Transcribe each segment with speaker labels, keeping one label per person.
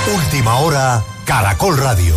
Speaker 1: Última hora, Caracol Radio.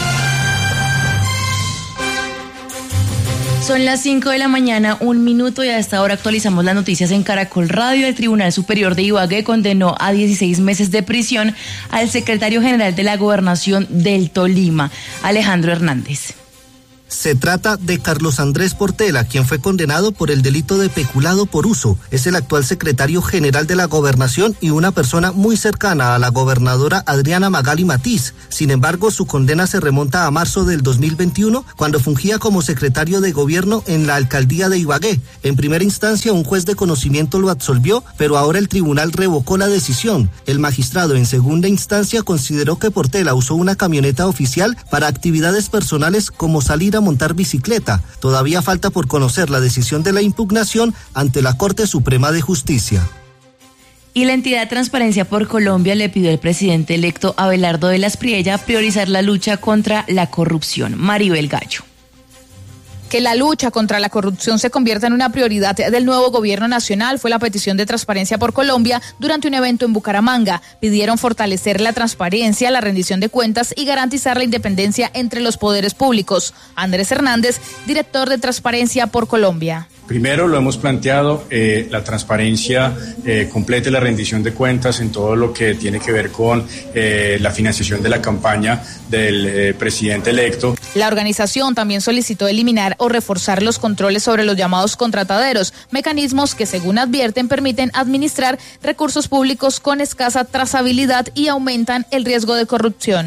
Speaker 2: Son las 5 de la mañana, 1 minuto, y a esta hora actualizamos las noticias en Caracol Radio. El Tribunal Superior de Ibagué condenó a 16 meses de prisión al secretario general de la Gobernación del Tolima, Alejandro Hernández.
Speaker 3: Se trata de Carlos Andrés Portela, quien fue condenado por el delito de peculado por uso. Es el actual secretario general de la Gobernación y una persona muy cercana a la gobernadora Adriana Magali Matiz. Sin embargo, su condena se remonta a marzo del 2021, cuando fungía como secretario de gobierno en la alcaldía de Ibagué. En primera instancia, un juez de conocimiento lo absolvió, pero ahora el tribunal revocó la decisión. El magistrado en segunda instancia consideró que Portela usó una camioneta oficial para actividades personales como salir a montar bicicleta. Todavía falta por conocer la decisión de la impugnación ante la Corte Suprema de Justicia.
Speaker 2: Y la entidad Transparencia por Colombia le pidió al presidente electo Abelardo de las Priella priorizar la lucha contra la corrupción. Maribel Gallo.
Speaker 4: Que la lucha contra la corrupción se convierta en una prioridad del nuevo gobierno nacional fue la petición de Transparencia por Colombia durante un evento en Bucaramanga. Pidieron fortalecer la transparencia, la rendición de cuentas y garantizar la independencia entre los poderes públicos. Andrés Hernández, director de Transparencia por Colombia.
Speaker 5: Primero lo hemos planteado, la transparencia completa, la rendición de cuentas en todo lo que tiene que ver con la financiación de la campaña del presidente electo.
Speaker 4: La organización también solicitó eliminar o reforzar los controles sobre los llamados contrataderos, mecanismos que, según advierten, permiten administrar recursos públicos con escasa trazabilidad y aumentan el riesgo de corrupción.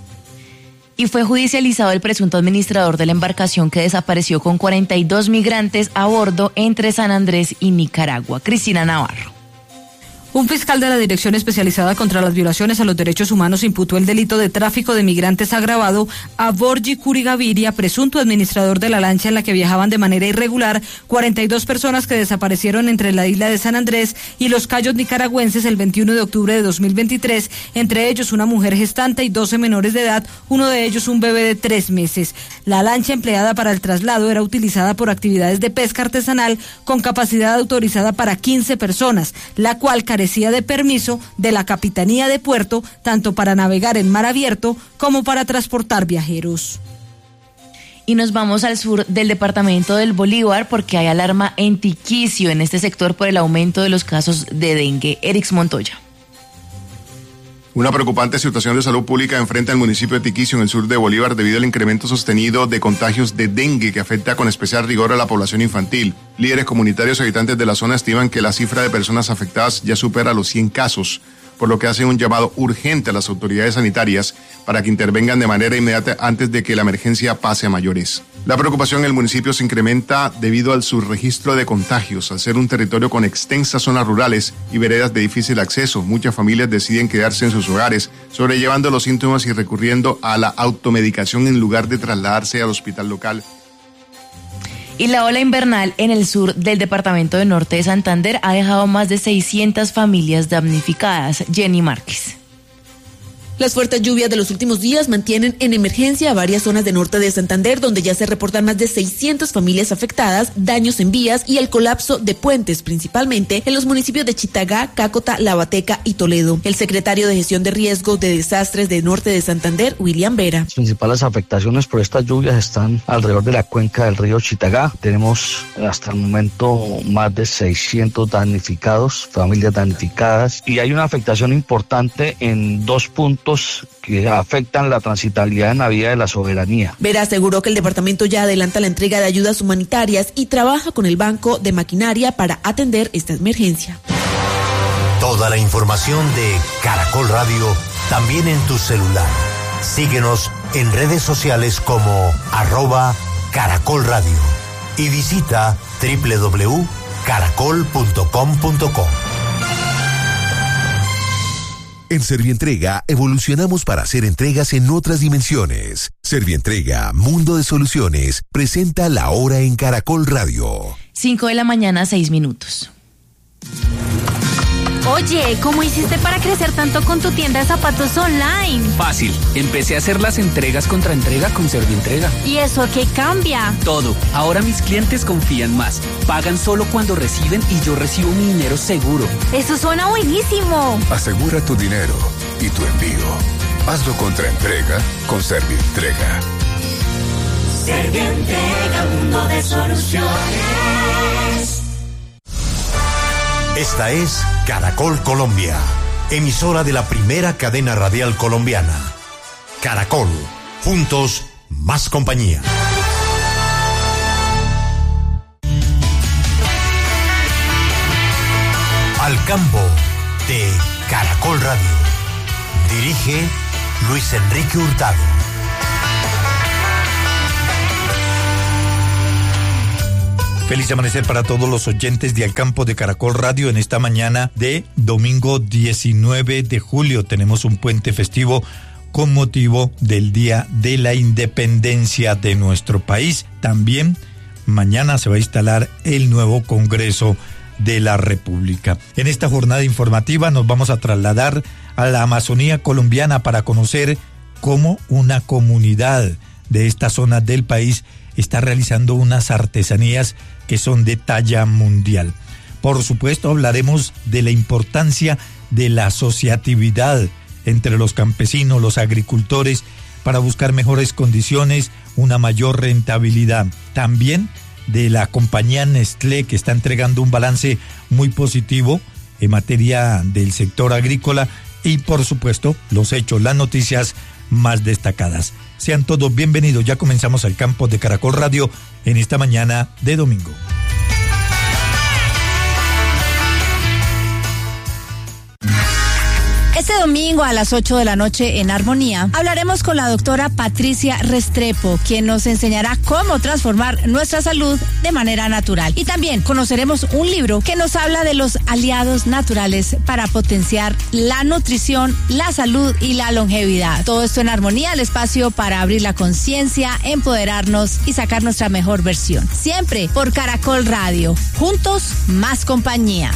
Speaker 2: Y fue judicializado el presunto administrador de la embarcación que desapareció con 42 migrantes a bordo entre San Andrés y Nicaragua. Cristina Navarro.
Speaker 6: Un fiscal de la Dirección Especializada contra las Violaciones a los Derechos Humanos imputó el delito de tráfico de migrantes agravado a Borgi Curigaviria, presunto administrador de la lancha en la que viajaban de manera irregular 42 personas que desaparecieron entre la isla de San Andrés y los Cayos nicaragüenses el 21 de octubre de 2023, entre ellos una mujer gestante y 12 menores de edad, uno de ellos un bebé de 3 meses. La lancha empleada para el traslado era utilizada por actividades de pesca artesanal con capacidad autorizada para 15 personas, la cual carecía de permiso de la Capitanía de Puerto, tanto para navegar en mar abierto como para transportar viajeros.
Speaker 2: Y nos vamos al sur del departamento del Bolívar porque hay alarma en Tiquicio, en este sector, por el aumento de los casos de dengue. Erix Montoya.
Speaker 7: Una preocupante situación de salud pública enfrenta el municipio de Tiquicio en el sur de Bolívar debido al incremento sostenido de contagios de dengue que afecta con especial rigor a la población infantil. Líderes comunitarios y habitantes de la zona estiman que la cifra de personas afectadas ya supera los 100 casos, por lo que hacen un llamado urgente a las autoridades sanitarias para que intervengan de manera inmediata antes de que la emergencia pase a mayores. La preocupación en el municipio se incrementa debido al subregistro de contagios. Al ser un territorio con extensas zonas rurales y veredas de difícil acceso, muchas familias deciden quedarse en sus hogares, sobrellevando los síntomas y recurriendo a la automedicación en lugar de trasladarse al hospital local.
Speaker 2: Y la ola invernal en el sur del departamento de Norte de Santander ha dejado más de 600 familias damnificadas. Jenny Márquez.
Speaker 8: Las fuertes lluvias de los últimos días mantienen en emergencia a varias zonas de norte de Santander, donde ya se reportan más de 600 familias afectadas, daños en vías y el colapso de puentes, principalmente en los municipios de Chitagá, Cácota, Lavateca y Toledo. El secretario de Gestión de Riesgo de Desastres de Norte de Santander, William Vera.
Speaker 9: Las principales afectaciones por estas lluvias están alrededor de la cuenca del río Chitagá. Tenemos hasta el momento más de 600 damnificados, familias damnificadas, y hay una afectación importante en 2 puntos que afectan la transitabilidad en la vía de la soberanía.
Speaker 8: Vera aseguró que el departamento ya adelanta la entrega de ayudas humanitarias y trabaja con el Banco de Maquinaria para atender esta emergencia.
Speaker 1: Toda la información de Caracol Radio también en tu celular. Síguenos en redes sociales como @Caracol Radio y visita www.caracol.com.co.
Speaker 10: En Servientrega evolucionamos para hacer entregas en otras dimensiones. Servientrega, Mundo de Soluciones, presenta La Hora en Caracol Radio.
Speaker 2: 5 de la mañana, 6 minutos.
Speaker 11: Oye, ¿cómo hiciste para crecer tanto con tu tienda de zapatos online?
Speaker 12: Fácil, empecé a hacer las entregas contra entrega con Servientrega.
Speaker 11: ¿Y eso qué cambia?
Speaker 12: Todo, ahora mis clientes confían más, pagan solo cuando reciben y yo recibo mi dinero seguro.
Speaker 11: Eso suena buenísimo.
Speaker 10: Asegura tu dinero y tu envío.
Speaker 13: Hazlo contra entrega con Servientrega.
Speaker 14: Servientrega, mundo de soluciones.
Speaker 1: Esta es Caracol Colombia, emisora de la primera cadena radial colombiana. Caracol, juntos, más compañía. Al campo de Caracol Radio. Dirige Luis Enrique Hurtado.
Speaker 15: Feliz amanecer para todos los oyentes de Al Campo de Caracol Radio en esta mañana de domingo 19 de julio. Tenemos un puente festivo con motivo del Día de la Independencia de nuestro país. También mañana se va a instalar el nuevo Congreso de la República. En esta jornada informativa nos vamos a trasladar a la Amazonía colombiana para conocer cómo una comunidad de esta zona del país está realizando unas artesanías que son de talla mundial. Por supuesto, hablaremos de la importancia de la asociatividad entre los campesinos, los agricultores, para buscar mejores condiciones, una mayor rentabilidad. También de la compañía Nestlé, que está entregando un balance muy positivo en materia del sector agrícola, y por supuesto los hechos, las noticias más destacadas. Sean todos bienvenidos, ya comenzamos Al Campo de Caracol Radio en esta mañana de domingo.
Speaker 16: Este domingo a las 8 de la noche en Armonía hablaremos con la doctora Patricia Restrepo, quien nos enseñará cómo transformar nuestra salud de manera natural. Y también conoceremos un libro que nos habla de los aliados naturales para potenciar la nutrición, la salud y la longevidad. Todo esto en Armonía, el espacio para abrir la conciencia, empoderarnos y sacar nuestra mejor versión. Siempre por Caracol Radio. Juntos, más compañía.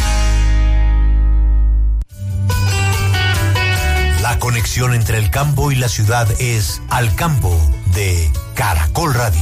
Speaker 1: La conexión entre el campo y la ciudad es Al Campo de Caracol Radio.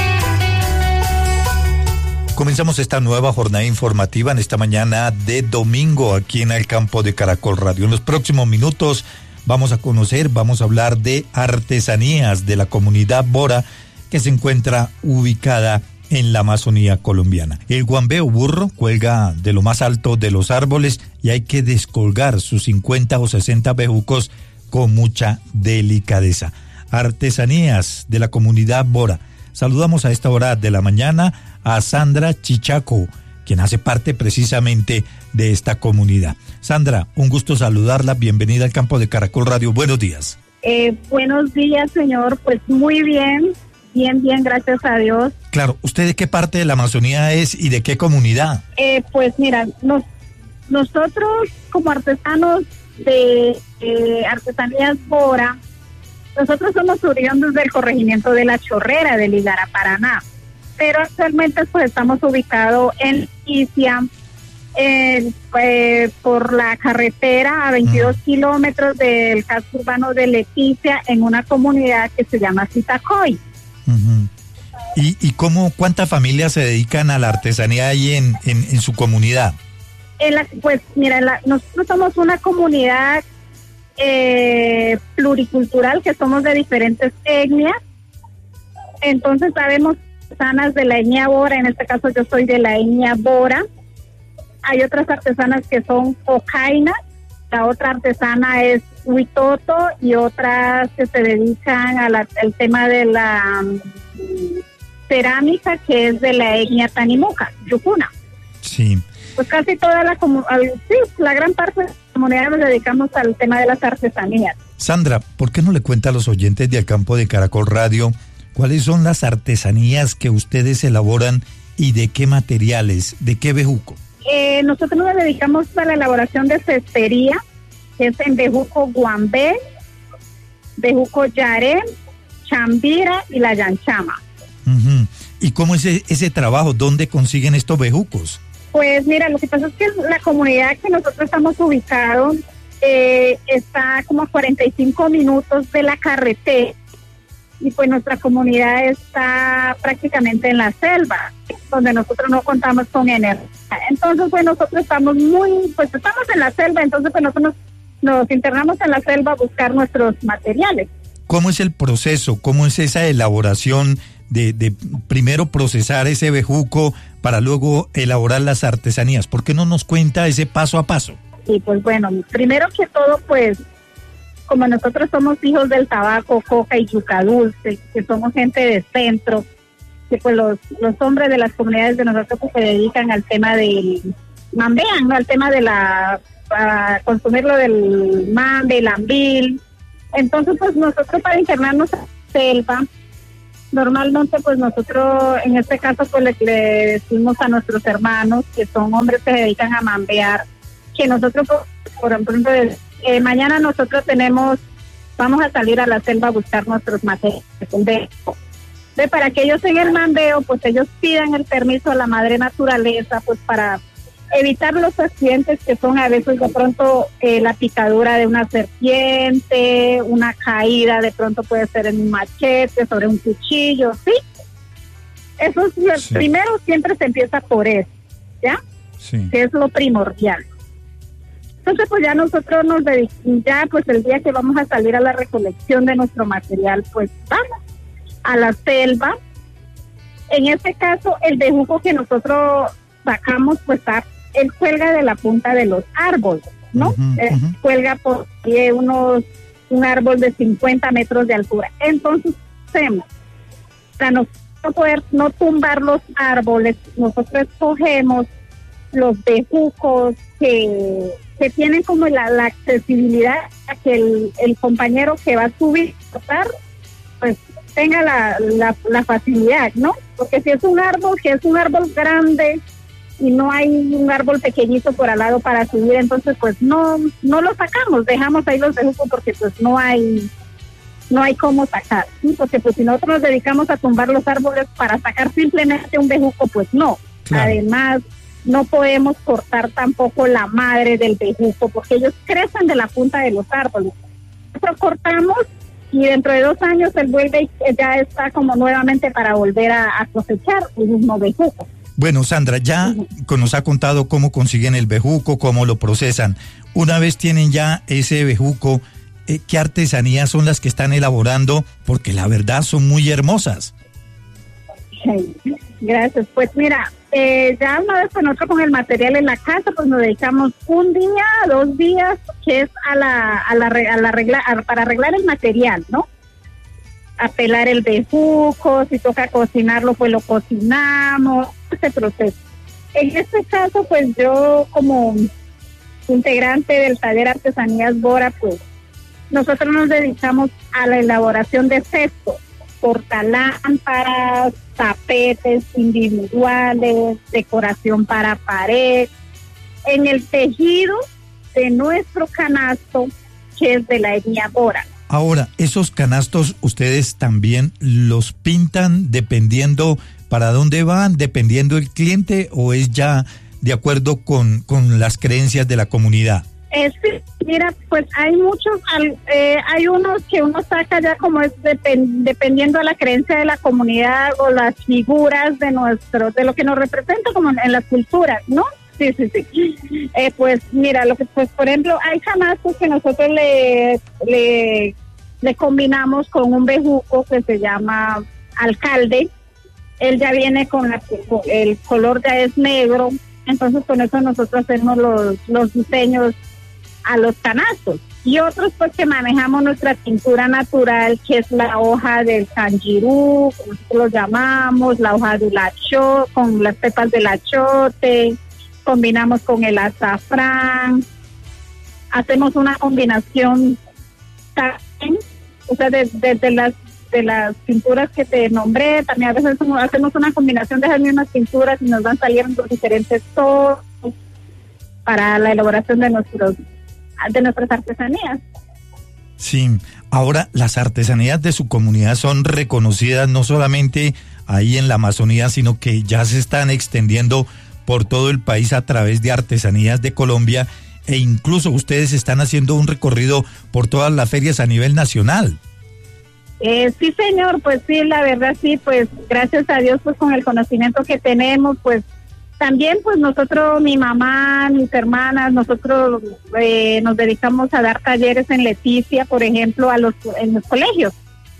Speaker 15: Comenzamos esta nueva jornada informativa en esta mañana de domingo aquí en Al Campo de Caracol Radio. En los próximos minutos vamos a hablar de artesanías de la comunidad Bora, que se encuentra ubicada en la Amazonía colombiana. El guambeo burro cuelga de lo más alto de los árboles y hay que descolgar sus 50 o 60 bejucos con mucha delicadeza. Artesanías de la comunidad Bora. Saludamos a esta hora de la mañana a Sandra Chichaco, quien hace parte precisamente de esta comunidad. Sandra, un gusto saludarla, bienvenida al Campo de Caracol Radio, buenos días.
Speaker 17: Buenos días, señor, pues muy bien. Bien, gracias a Dios.
Speaker 15: Claro, ¿usted de qué parte de la Amazonía es y de qué comunidad?
Speaker 17: Pues mira, nosotros como artesanos de Artesanías Bora, nosotros somos oriundos del corregimiento de La Chorrera, de Ligara, Paraná. Pero actualmente pues estamos ubicados en Leticia, por la carretera a 22 kilómetros del casco urbano de Leticia, en una comunidad que se llama Citacoy.
Speaker 15: Uh-huh. ¿Y cuántas familias se dedican a la artesanía ahí en su comunidad?
Speaker 17: Pues mira, nosotros somos una comunidad pluricultural, que somos de diferentes etnias. Entonces sabemos artesanas de la etnia Bora, en este caso yo soy de la etnia Bora. Hay otras artesanas que son Ocainas, la otra artesana es Huitoto y otras que se dedican al tema de la cerámica, que es de la etnia Tanimuca, Yucuna.
Speaker 15: Sí.
Speaker 17: Pues casi toda la gran parte de la comunidad nos dedicamos al tema de las artesanías.
Speaker 15: Sandra, ¿por qué no le cuenta a los oyentes de Al Campo de Caracol Radio cuáles son las artesanías que ustedes elaboran y de qué materiales, de qué bejuco?
Speaker 17: Nosotros nos dedicamos a la elaboración de cestería, que es en bejuco guambé, bejuco yaré, chambira y la yanchama.
Speaker 15: Uh-huh. ¿Y cómo es ese trabajo? ¿Dónde consiguen estos bejucos?
Speaker 17: Pues mira, lo que pasa es que la comunidad que nosotros estamos ubicados está como a 45 minutos de la carretera, y pues nuestra comunidad está prácticamente en la selva, donde nosotros no contamos con energía. Entonces, pues nosotros estamos estamos en la selva, entonces pues nosotros nos internamos en la selva a buscar nuestros materiales.
Speaker 15: ¿Cómo es el proceso? ¿Cómo es esa elaboración de primero procesar ese bejuco para luego elaborar las artesanías? ¿Por qué no nos cuenta ese paso a paso?
Speaker 17: Sí, pues bueno, primero que todo, pues, como nosotros somos hijos del tabaco, coca y yuca dulce, que somos gente de centro, que pues los hombres de las comunidades de nosotros pues, se dedican al tema del mambean, ¿no? Al tema de para consumirlo del mambe, el ambil. Entonces, pues nosotros para internarnos a la selva, normalmente pues nosotros en este caso pues le decimos a nuestros hermanos que son hombres que se dedican a mambear, que nosotros por ejemplo mañana nosotros vamos a salir a la selva a buscar nuestros materiales para que ellos en el mambeo pues ellos pidan el permiso a la madre naturaleza pues para evitar los accidentes que son a veces de pronto la picadura de una serpiente, una caída de pronto puede ser en un machete, sobre un cuchillo, ¿sí? Eso es
Speaker 15: Sí.
Speaker 17: Primero siempre se empieza por eso, ¿ya?
Speaker 15: Sí.
Speaker 17: Que es lo primordial. Entonces pues ya nosotros nos dedicamos, ya pues el día que vamos a salir a la recolección de nuestro material, pues vamos a la selva. En este caso el bejuco que nosotros sacamos pues él cuelga de la punta de los árboles, ¿no? Cuelga por un árbol de 50 metros de altura. Entonces, para no poder no tumbar los árboles, nosotros escogemos los bejucos que tienen como la accesibilidad a que el compañero que va a subir, pues tenga la facilidad, ¿no? Porque si es un árbol que es un árbol grande y no hay un árbol pequeñito por al lado para subir, entonces pues no lo sacamos, dejamos ahí los bejucos porque pues no hay cómo sacar, ¿sí? Porque pues si nosotros nos dedicamos a tumbar los árboles para sacar simplemente un bejuco, pues no. Claro. Además, no podemos cortar tampoco la madre del bejuco porque ellos crecen de la punta de los árboles. Nosotros cortamos y dentro de 2 años él vuelve y ya está como nuevamente para volver a cosechar el mismo bejuco.
Speaker 15: Bueno, Sandra, ya nos ha contado cómo consiguen el bejuco, cómo lo procesan. Una vez tienen ya ese bejuco, ¿qué artesanías son las que están elaborando? Porque la verdad son muy hermosas.
Speaker 17: Sí, gracias. Pues mira, ya una vez que nosotros con el material en la casa, pues nos dedicamos 1 día, 2 días, que es para arreglar el material, ¿no? A pelar el bejuco, si toca cocinarlo, pues lo cocinamos, ese proceso. En este caso, pues yo como integrante del taller Artesanías Bora, pues nosotros nos dedicamos a la elaboración de cestos, portalámparas, tapetes individuales, decoración para pared, en el tejido de nuestro canasto, que es de la etnia Bora.
Speaker 15: Ahora, ¿esos canastos ustedes también los pintan dependiendo para dónde van, dependiendo el cliente, o es ya de acuerdo con las creencias de la comunidad?
Speaker 17: Sí, mira, pues hay muchos, hay unos que uno saca ya como es dependiendo de la creencia de la comunidad o las figuras de lo que nos representa como en las culturas, ¿no? Sí. Pues mira, pues por ejemplo, hay canastos que nosotros le combinamos con un bejuco que se llama alcalde. Él ya viene con el color ya es negro, entonces con eso nosotros hacemos los diseños a los canastos. Y otros pues que manejamos nuestra tintura natural, que es la hoja del canjirú, como nosotros lo llamamos, la hoja del achote, con las pepas del achote, combinamos con el azafrán, hacemos una combinación también, o sea, de las pinturas que te nombré, también a veces hacemos una combinación de esas mismas pinturas y nos van saliendo diferentes tonos para la elaboración de nuestras artesanías.
Speaker 15: Sí, ahora las artesanías de su comunidad son reconocidas no solamente ahí en la Amazonía, sino que ya se están extendiendo por todo el país a través de Artesanías de Colombia, e incluso ustedes están haciendo un recorrido por todas las ferias a nivel nacional.
Speaker 17: Sí, señor, pues sí, la verdad sí, pues gracias a Dios, pues con el conocimiento que tenemos, pues También pues nosotros, mi mamá, mis hermanas, nosotros nos dedicamos a dar talleres en Leticia, por ejemplo, en los colegios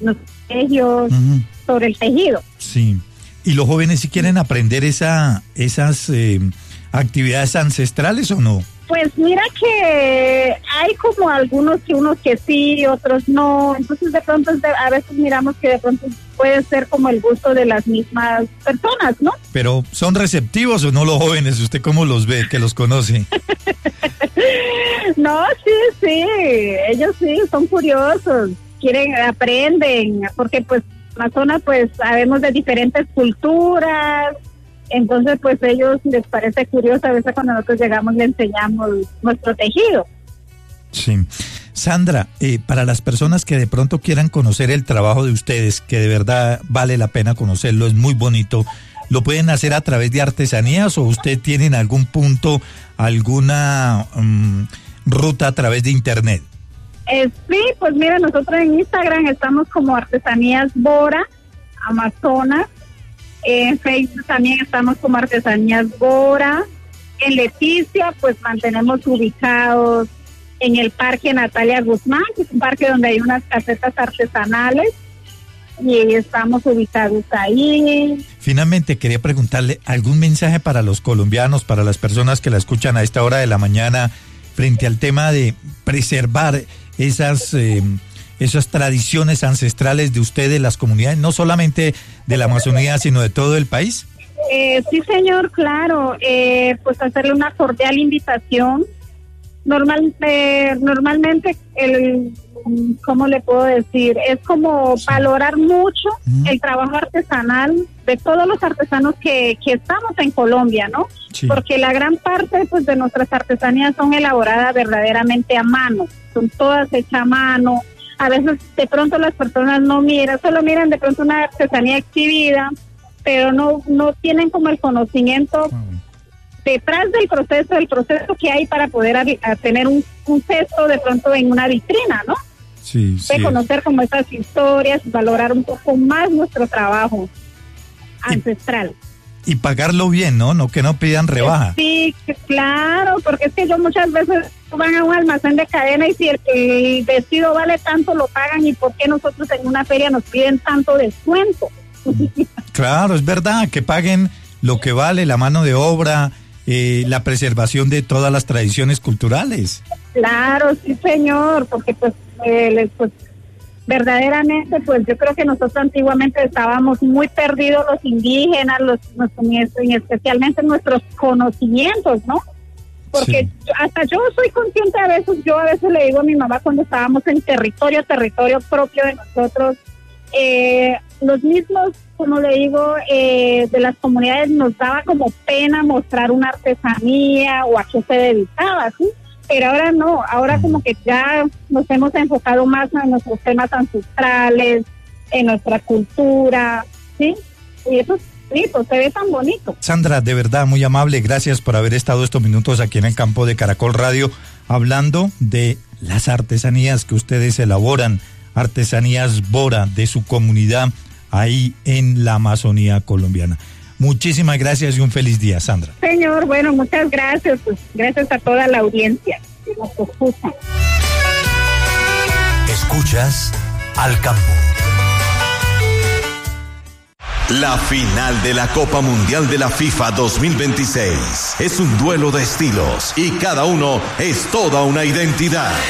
Speaker 17: sobre el tejido.
Speaker 15: Sí, y los jóvenes si quieren aprender esas actividades ancestrales o no.
Speaker 17: Pues mira que hay como algunos que sí, otros no, entonces de pronto a veces miramos que de pronto puede ser como el gusto de las mismas personas, ¿no?
Speaker 15: Pero ¿son receptivos o no los jóvenes? ¿Usted cómo los ve, que los conoce?
Speaker 17: No, sí, ellos sí, son curiosos, aprenden, porque pues en la zona pues sabemos de diferentes culturas. Entonces, pues ellos les parece curioso, a veces cuando nosotros llegamos le enseñamos nuestro tejido.
Speaker 15: Sí. Sandra, para las personas que de pronto quieran conocer el trabajo de ustedes, que de verdad vale la pena conocerlo, es muy bonito, ¿lo pueden hacer a través de artesanías o usted tienen algún punto, alguna ruta a través de internet?
Speaker 17: Sí, pues mira, nosotros en Instagram estamos como Artesanías Bora, Amazonas. En Facebook también estamos como Artesanías Bora. En Leticia, pues mantenemos ubicados en el Parque Natalia Guzmán, que es un parque donde hay unas casetas artesanales, y estamos ubicados ahí.
Speaker 15: Finalmente, quería preguntarle algún mensaje para los colombianos, para las personas que la escuchan a esta hora de la mañana, frente al tema de preservar esas tradiciones ancestrales de ustedes, las comunidades, no solamente de la Amazonía, sino de todo el país.
Speaker 17: Sí, señor, claro, pues hacerle una cordial invitación. Normalmente, ¿cómo le puedo decir? Es como valorar mucho el trabajo artesanal de todos los artesanos que estamos en Colombia, ¿no? Sí. Porque la gran parte pues de nuestras artesanías son elaboradas verdaderamente a mano, son todas hechas a mano. A veces de pronto las personas no miran, solo miran de pronto una artesanía exhibida, pero no tienen como el conocimiento detrás del proceso que hay para poder tener un cesto de pronto en una vitrina, ¿no?
Speaker 15: Sí, sí.
Speaker 17: De conocer como esas historias, valorar un poco más nuestro trabajo ancestral.
Speaker 15: Y pagarlo bien, ¿no? No que no pidan rebaja.
Speaker 17: Sí, claro, porque es que yo muchas veces van a un almacén de cadena y si el vestido vale tanto lo pagan, y por qué nosotros en una feria nos piden tanto descuento.
Speaker 15: Claro, es verdad, que paguen lo que vale la mano de obra, la preservación de todas las tradiciones culturales.
Speaker 17: Claro, sí, señor, porque pues verdaderamente, pues yo creo que nosotros antiguamente estábamos muy perdidos, los indígenas, especialmente nuestros conocimientos, ¿no? Porque sí. Hasta yo soy consciente a veces le digo a mi mamá cuando estábamos en territorio propio de nosotros, los mismos, como le digo, de las comunidades nos daba como pena mostrar una artesanía o a qué se dedicaba, ¿sí? Pero ahora no, ahora como que ya nos hemos enfocado más en nuestros temas ancestrales, en nuestra cultura, ¿sí? Y eso sí, pues se ve tan bonito.
Speaker 15: Sandra, de verdad, muy amable, gracias por haber estado estos minutos aquí en el campo de Caracol Radio, hablando de las artesanías que ustedes elaboran, artesanías Bora de su comunidad ahí en la Amazonía colombiana. Muchísimas gracias y un feliz día, Sandra.
Speaker 17: Señor, bueno, muchas gracias. Pues, gracias a toda la audiencia que nos escucha.
Speaker 1: Escuchas Al Campo.
Speaker 18: La final de la Copa Mundial de la FIFA 2026 es un duelo de estilos y cada uno es toda una identidad.